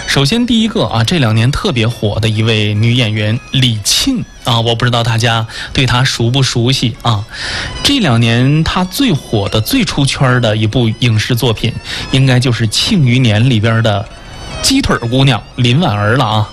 首先第一个啊，这2年特别火的一位女演员李沁啊，我不知道大家对她熟不熟悉啊？这2年她最火的、最出圈的一部影视作品，应该就是《庆余年》里边的鸡腿姑娘林婉儿了啊。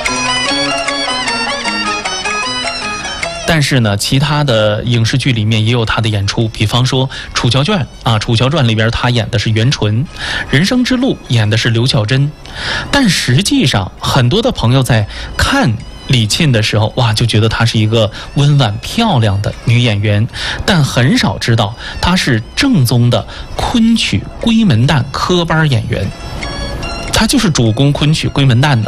但是呢，其他的影视剧里面也有她的演出，比方说《楚乔传》啊，《楚乔传》里边她演的是元纯，《人生之路》演的是刘巧珍。但实际上，很多的朋友在看李沁的时候，哇，就觉得她是一个温婉漂亮的女演员，但很少知道她是正宗的昆曲闺门旦科班演员，她就是主攻昆曲闺门旦的。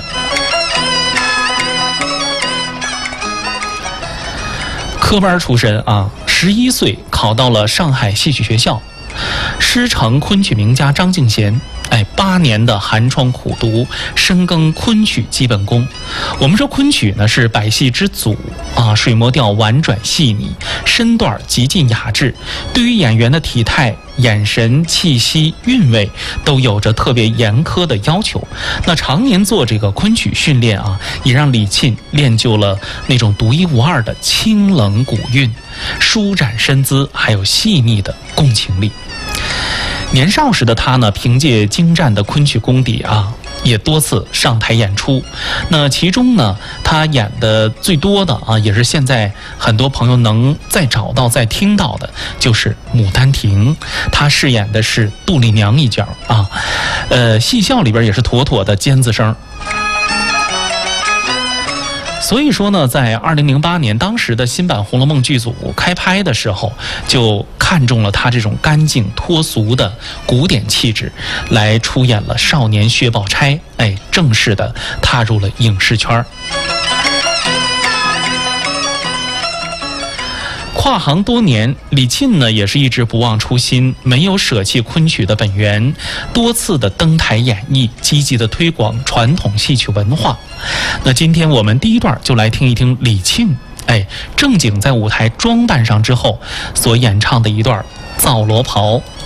科班出身啊，11岁考到了上海戏曲学校，师承昆曲名家张敬贤。8年的寒窗苦读，深耕昆曲基本功。我们说昆曲呢是百戏之祖啊，水磨调婉转细腻，身段极尽雅致，对于演员的体态、眼神、气息、韵味都有着特别严苛的要求。那常年做这个昆曲训练啊，也让李沁练就了那种独一无二的清冷古韵、舒展身姿，还有细腻的共情力。年少时的他呢，凭借精湛的昆曲功底啊，也多次上台演出。那其中呢，他演的最多的啊，也是现在很多朋友能再找到、再听到的，就是《牡丹亭》。他饰演的是杜丽娘一角啊，戏校里边也是妥妥的尖子生。所以说呢，在2008年，当时的新版《红楼梦》剧组开拍的时候，就看中了他这种干净脱俗的古典气质，来出演了少年薛宝钗，正式的踏入了影视圈。跨行多年，李沁呢也是一直不忘初心，没有舍弃昆曲的本源，多次的登台演绎，积极的推广传统戏曲文化。那今天我们第一段就来听一听李沁，正经在舞台装扮上之后所演唱的一段《皂罗袍》。